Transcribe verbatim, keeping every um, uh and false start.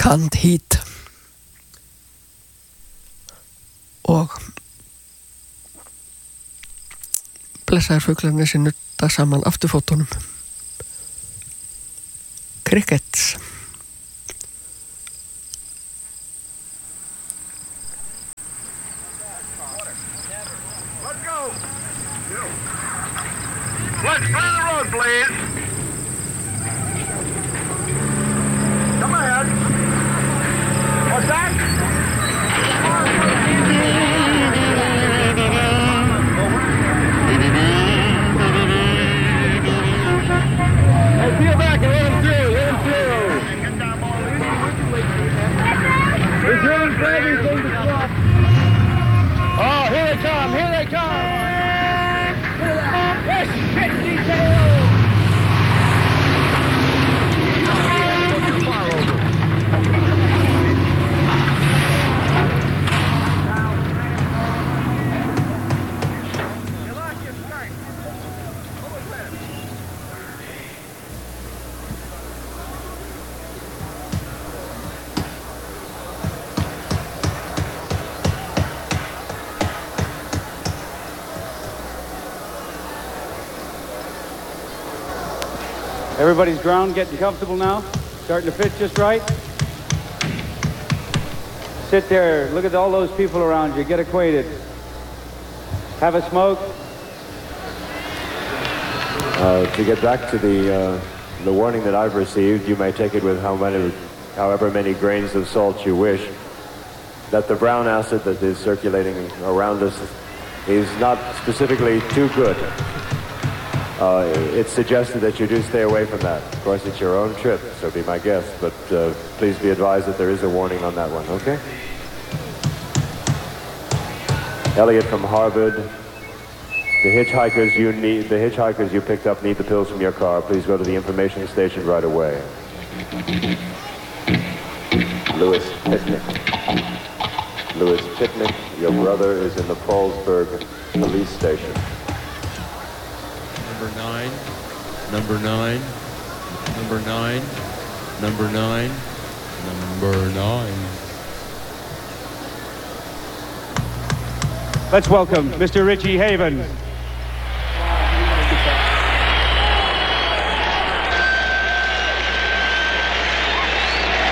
Canned Heat og blessaður fuglarnir sem nutta saman afturfótunum. Crickets. Let's go. Let's clear the road, please. Come ahead. What's that? Hey, peel back and let him through. Let him through. He's running for everything to stop. Oh, here they come. Here they come. Yes, shit, detail. Everybody's ground getting comfortable now? Starting to fit just right? Sit there, look at all those people around you, get acquainted. Have a smoke. Uh, to get back to the uh, the warning that I've received, you may take it with how many, however many grains of salt you wish, that the brown acid that is circulating around us is not specifically too good. Uh, it's suggested that you do stay away from that. Of course, it's your own trip, so be my guest, but uh, please be advised that there is a warning on that one, okay? Elliot from Harvard. The hitchhikers you need, the hitchhikers you picked up need the pills from your car. Please go to the information station right away. Louis Pitnick. Louis Pitnick, your brother is in the Paulsburg police station. Number nine, number nine, number nine, number nine, number nine. Let's welcome Mister Richie Havens.